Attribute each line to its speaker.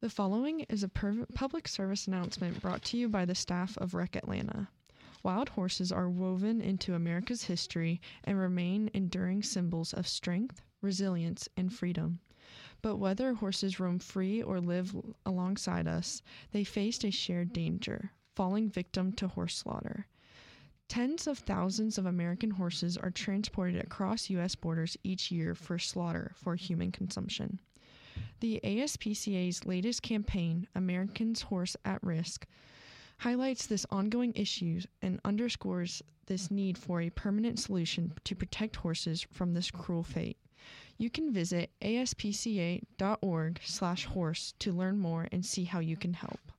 Speaker 1: The following is a public service announcement brought to you by the staff of Rec Atlanta. Wild horses are woven into America's history and remain enduring symbols of strength, resilience, and freedom. But whether horses roam free or live alongside us, they faced a shared danger, falling victim to horse slaughter. Tens of thousands of American horses are transported across U.S. borders each year for slaughter for human consumption. The ASPCA's latest campaign, Americans Horse at Risk, highlights this ongoing issue and underscores this need for a permanent solution to protect horses from this cruel fate. You can visit aspca.org/horse to learn more and see how you can help.